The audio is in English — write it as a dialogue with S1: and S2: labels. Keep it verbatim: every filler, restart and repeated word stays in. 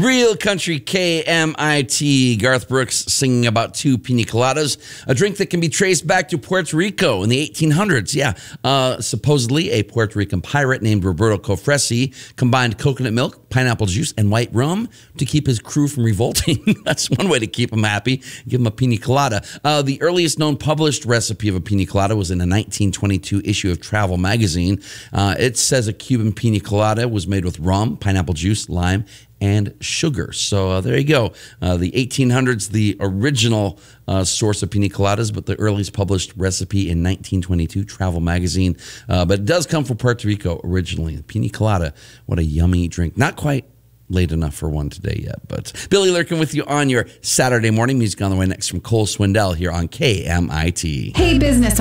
S1: Real Country K M I T. Garth Brooks singing about two pina coladas, a drink that can be traced back to Puerto Rico in the eighteen hundreds. Yeah, uh, supposedly a Puerto Rican pirate named Roberto Cofresi combined coconut milk, pineapple juice, and white rum to keep his crew from revolting. That's one way to keep them happy. Give them a pina colada. Uh, the earliest known published recipe of a pina colada was in a nineteen twenty-two issue of Travel magazine. Uh, it says a Cuban pina colada was made with rum, pineapple juice, lime, and sugar. So uh, there you go. Uh, the eighteen hundreds, the original uh, source of pina coladas, but the earliest published recipe in nineteen twenty-two, Travel magazine. Uh, but it does come from Puerto Rico originally. Pina colada, what a yummy drink. Not quite late enough for one today yet, but Billy Lurkin with you on your Saturday morning. Music on the way next from Cole Swindell here on K M I T.
S2: Hey, business